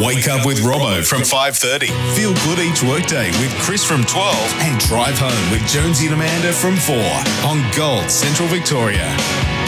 Wake Up with Robbo from 5:30. Feel good each workday with Chris from 12 and Drive Home with Jonesy and Amanda from 4 on Gold Central Victoria.